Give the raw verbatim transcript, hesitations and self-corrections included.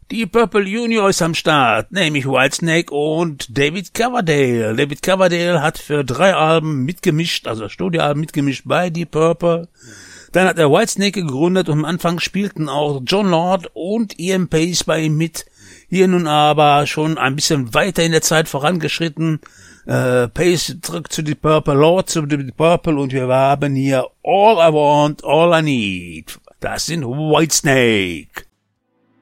Die Purple Junior ist am Start, nämlich Whitesnake und David Coverdale. David Coverdale hat für drei Alben mitgemischt, also Studioalben mitgemischt bei Deep Purple. Dann hat er Whitesnake gegründet und am Anfang spielten auch John Lord und Ian Pace bei ihm mit. Hier nun aber schon ein bisschen weiter in der Zeit vorangeschritten. Äh, Pace zurück zu Deep Purple, Lord zu Deep Purple und wir haben hier All I Want, All I Need. Das sind Whitesnake.